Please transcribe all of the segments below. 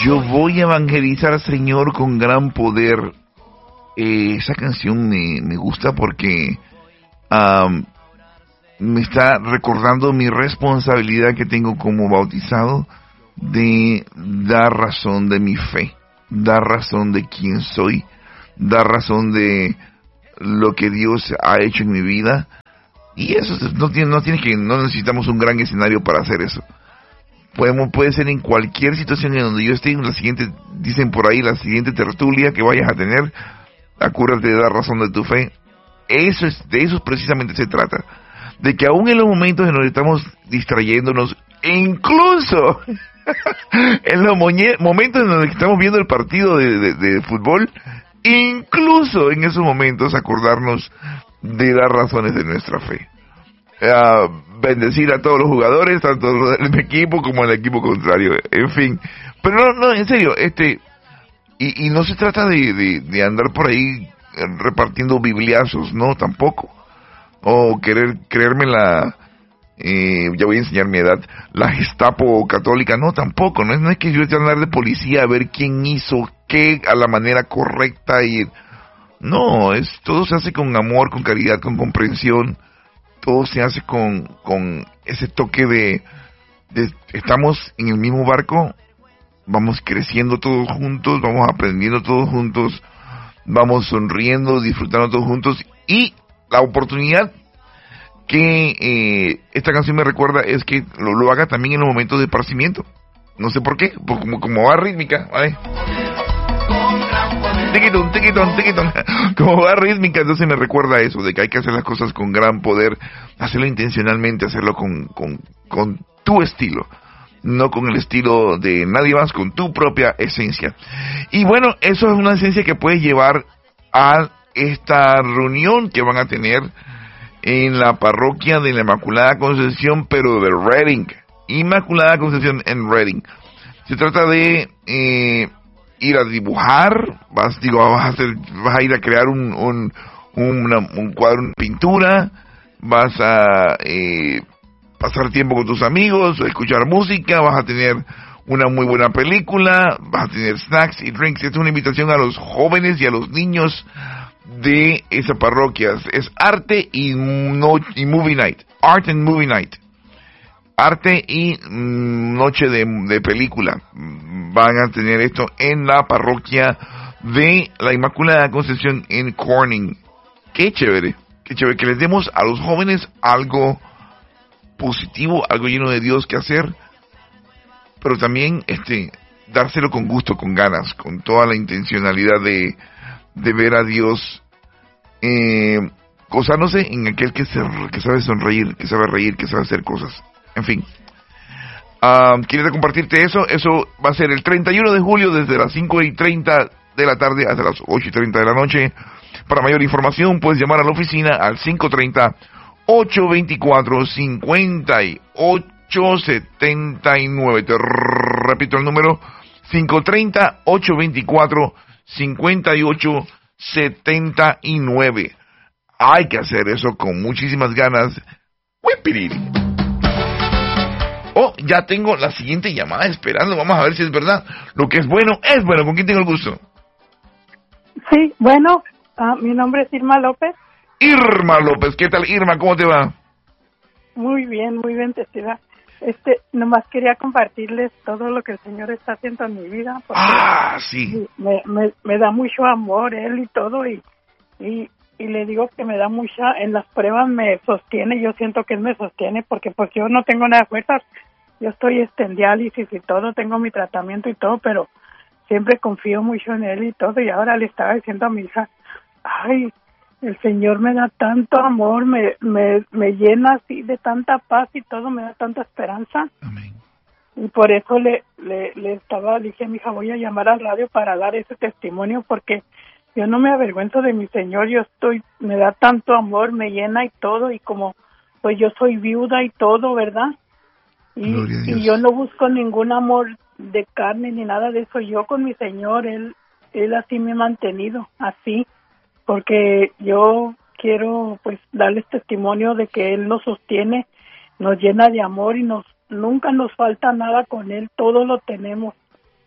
Yo voy a evangelizar al Señor con gran poder. Esa canción me gusta porque me está recordando mi responsabilidad que tengo como bautizado de dar razón de mi fe, dar razón de quién soy, dar razón de lo que Dios ha hecho en mi vida. Y eso no necesitamos un gran escenario para hacer eso. Puede ser en cualquier situación en donde yo esté. Dicen por ahí, la siguiente tertulia que vayas a tener, acuérdate de dar razón de tu fe. De eso precisamente se trata. De que aún en los momentos en los que estamos distrayéndonos, e incluso en los momentos en los que estamos viendo el partido de fútbol, incluso en esos momentos acordarnos de dar razones de nuestra fe. Bendecir a todos los jugadores, tanto del equipo como el equipo contrario, en fin. Pero no, en serio, y no se trata de andar por ahí repartiendo bibliazos, no, tampoco. O creerme ya voy a enseñar mi edad, la Gestapo católica, no, tampoco. No es que yo esté a andar de policía a ver quién hizo qué a la manera correcta y no, todo se hace con amor, con caridad, con comprensión. Todo se hace con ese toque de estamos en el mismo barco, vamos creciendo todos juntos, vamos aprendiendo todos juntos, vamos sonriendo, disfrutando todos juntos. Y la oportunidad que esta canción me recuerda es que lo haga también en los momentos de esparcimiento. No sé por qué, como va rítmica, ¿vale? Tiquitón. Como va rítmica, entonces me recuerda eso, de que hay que hacer las cosas con gran poder, hacerlo intencionalmente, hacerlo con tu estilo, no con el estilo de nadie más, con tu propia esencia. Y bueno, eso es una esencia que puedes llevar a esta reunión que van a tener en la parroquia de la Inmaculada Concepción, pero de Redding. Inmaculada Concepción en Redding. Se trata de ir a dibujar, vas a ir a crear un cuadro, una pintura, vas a pasar tiempo con tus amigos, escuchar música, vas a tener una muy buena película, vas a tener snacks y drinks. Es una invitación a los jóvenes y a los niños de esa parroquia. Es arte y movie night, art and movie night. Arte y noche de película. Van a tener esto en la parroquia de la Inmaculada Concepción en Corning. Qué chévere que les demos a los jóvenes algo positivo, algo lleno de Dios que hacer, pero también dárselo con gusto, con ganas, con toda la intencionalidad de ver a Dios gozándose en aquel que sabe sonreír, que sabe reír, que sabe hacer cosas. En fin, quería compartirte eso. Eso va a ser el 31 de julio desde las 5:30 de la tarde hasta las 8:30 de la noche. Para mayor información puedes llamar a la oficina al 530-824-5879. Te repito el número, 530-824-5879. Hay que hacer eso con muchísimas ganas. ¡Huipiril! Oh, ya tengo la siguiente llamada esperando. Vamos a ver si es verdad. Lo que es bueno, es bueno. ¿Con quién tengo el gusto? Sí, bueno, mi nombre es Irma López. Irma López, ¿qué tal, Irma? ¿Cómo te va? Muy bien, Tessida. Nomás quería compartirles todo lo que el Señor está haciendo en mi vida. Sí. Me da mucho amor Él y todo, y le digo que me da mucha, en las pruebas me sostiene. Yo siento que Él me sostiene porque pues yo no tengo nada de fuerzas. Yo estoy en diálisis y todo, tengo mi tratamiento y todo, pero siempre confío mucho en Él y todo. Y ahora le estaba diciendo a mi hija, ay, el Señor me da tanto amor, me llena así de tanta paz y todo, me da tanta esperanza. Amén. Y por eso le dije a mi hija, voy a llamar al radio para dar ese testimonio, porque yo no me avergüenzo de mi Señor. Me da tanto amor, me llena y todo, y como pues yo soy viuda y todo, ¿verdad? Y yo no busco ningún amor de carne ni nada de eso. Yo con mi Señor, Él así me ha mantenido, así, porque yo quiero pues darles testimonio de que Él nos sostiene, nos llena de amor y nunca nos falta nada con Él, todo lo tenemos.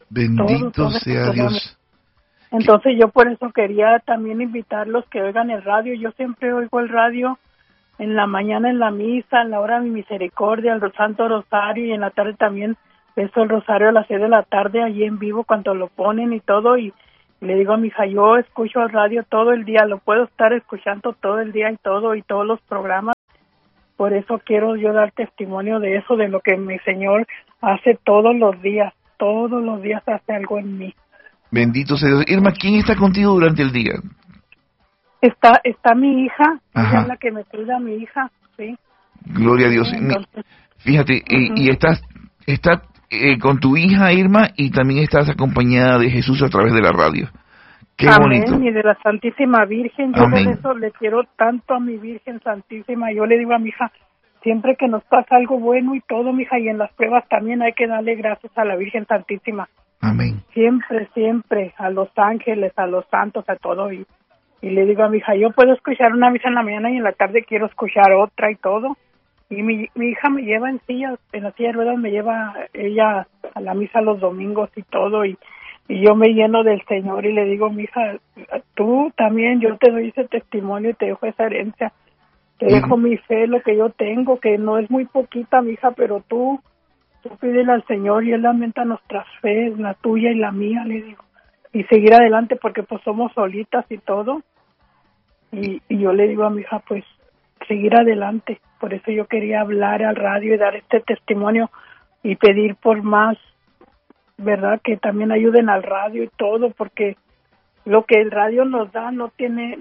Bendito todo sea Dios. Entonces yo por eso quería también invitarlos que oigan el radio. Yo siempre oigo el radio en la mañana en la misa, en la hora de misericordia, el Santo Rosario, y en la tarde también beso el Rosario a las 6 de la tarde, allí en vivo cuando lo ponen y todo, y le digo a mi hija, yo escucho el radio todo el día, lo puedo estar escuchando todo el día y todos los programas. Por eso quiero yo dar testimonio de eso, de lo que mi Señor hace todos los días hace algo en mí. Bendito sea Dios. Irma, ¿quién está contigo durante el día? Está mi hija, Ajá. ella es la que me cuida, mi hija, sí. Gloria a Dios. Sí, entonces, Fíjate, y estás con tu hija Irma, y también estás acompañada de Jesús a través de la radio. Qué amén, bonito. y de la Santísima Virgen. Yo Amén. por eso le quiero tanto a mi Virgen Santísima. Yo le digo a mi hija, siempre que nos pasa algo bueno y todo, mi hija, y en las pruebas también hay que darle gracias a la Virgen Santísima. Amén. Siempre, a los ángeles, a los santos, a todo. Y le digo a mi hija, yo puedo escuchar una misa en la mañana y en la tarde quiero escuchar otra y todo. Y mi hija me lleva en la silla de ruedas, me lleva ella a la misa los domingos y todo. Y yo me lleno del Señor y le digo, mi hija, tú también, yo te doy ese testimonio y te dejo esa herencia. Te dejo mi fe, lo que yo tengo, que no es muy poquita, mi hija, pero tú pídele al Señor y Él aumenta nuestras fe, la tuya y la mía, le digo. Y seguir adelante porque pues somos solitas y todo. Y yo le digo a mi hija, pues seguir adelante. Por eso yo quería hablar al radio y dar este testimonio y pedir por más, ¿verdad? Que también ayuden al radio y todo, porque lo que el radio nos da no tiene,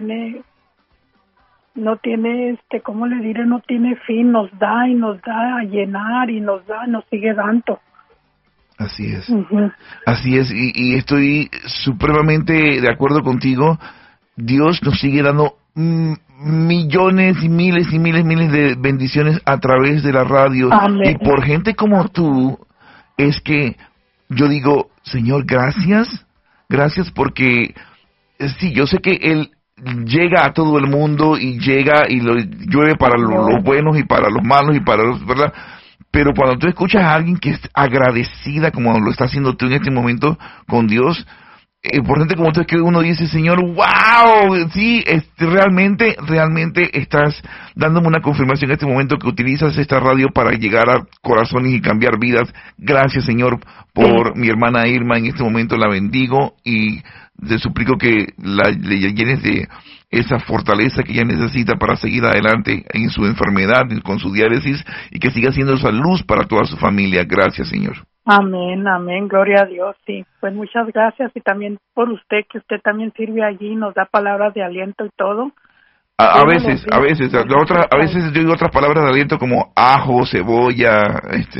¿cómo le diré? No tiene fin, nos da a llenar y nos sigue dando. Así es. Uh-huh. Así es, y estoy supremamente de acuerdo contigo. Dios nos sigue dando millones y miles de bendiciones a través de la radio. Amén. Y por gente como tú, es que yo digo, Señor, gracias porque sí, yo sé que Él llega a todo el mundo y llega y lo llueve para los buenos y para los malos y para los, ¿verdad? Pero cuando tú escuchas a alguien que es agradecida como lo está haciendo tú en este momento con Dios, por gente como tú, es que uno dice, Señor, wow, sí, realmente estás dándome una confirmación en este momento que utilizas esta radio para llegar a corazones y cambiar vidas. Gracias, Señor, por mi hermana Irma. En este momento la bendigo y te suplico que le llenes de esa fortaleza que ella necesita para seguir adelante en su enfermedad, con su diálisis, y que siga siendo esa luz para toda su familia. Gracias, Señor. Amén, gloria a Dios, sí. Pues muchas gracias, y también por usted, que usted también sirve allí, nos da palabras de aliento y todo. A veces yo digo otras palabras de aliento como ajo, cebolla,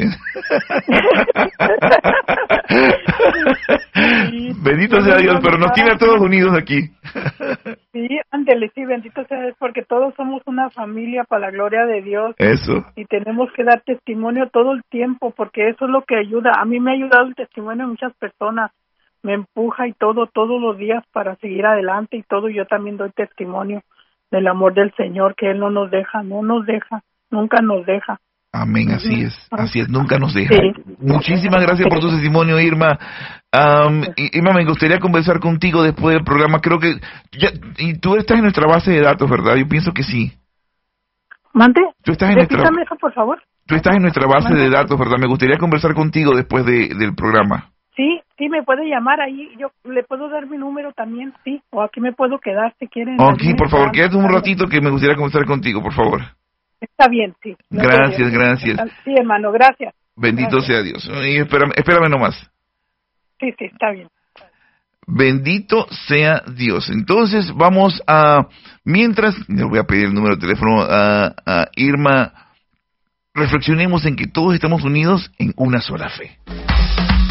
Sí, bendito sea Dios, pero nos tiene a todos unidos aquí. Sí, ándele, sí, bendito sea Dios, porque todos somos una familia para la gloria de Dios. Eso. Y tenemos que dar testimonio todo el tiempo, porque eso es lo que ayuda. A mí me ha ayudado el testimonio de muchas personas, me empuja y todos los días para seguir adelante y todo. Yo también doy testimonio del amor del Señor, que Él no nos deja, nunca nos deja. Amén, así es, nunca nos deja. Sí. Muchísimas gracias por tu testimonio, Irma. Irma, me gustaría conversar contigo después del programa. Creo que y tú estás en nuestra base de datos, ¿verdad? Yo pienso que sí. ¿Mande? Repítame eso, por favor. Tú estás en nuestra base de datos, ¿verdad? Me gustaría conversar contigo después del programa. Sí, me puede llamar ahí. Yo le puedo dar mi número también, sí. O aquí me puedo quedar si quieren. Aquí, por favor, quédate un ratito que me gustaría conversar contigo, por favor. Está bien, sí. Gracias. Sí, hermano, gracias. Bendito sea Dios. Y espérame nomás. Sí, está bien. Bendito sea Dios. Entonces vamos mientras, le voy a pedir el número de teléfono a Irma, reflexionemos en que todos estamos unidos en una sola fe.